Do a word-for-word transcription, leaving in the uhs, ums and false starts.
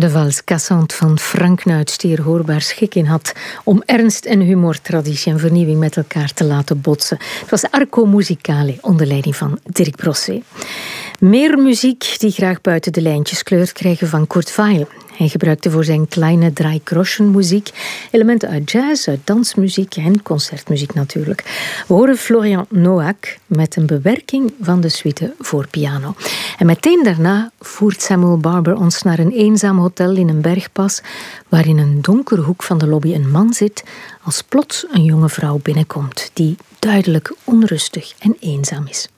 De vals cassante van Frank Nuits, die er hoorbaar schik in had om ernst en humor, traditie en vernieuwing met elkaar te laten botsen. Het was Arco Musicale onder leiding van Dirk Brosset. Meer muziek die graag buiten de lijntjes kleurt krijgen van Kurt Weill. Hij gebruikte voor zijn kleine draaigroschenmuziek elementen uit jazz, uit dansmuziek en concertmuziek natuurlijk. We horen Florian Noack met een bewerking van de suite voor piano. En meteen daarna voert Samuel Barber ons naar een eenzaam hotel in een bergpas, waar in een donkere hoek van de lobby een man zit, als plots een jonge vrouw binnenkomt die duidelijk onrustig en eenzaam is.